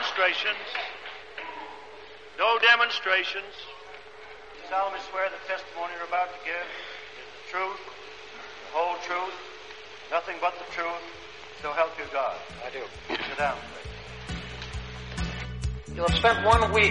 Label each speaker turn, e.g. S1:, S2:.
S1: demonstrations. No demonstrations.
S2: You solemnly swear the testimony you're about to give is the truth, the whole truth, nothing but the truth, so help you God.
S3: I do.
S2: Sit down, please.
S3: You have spent 1 week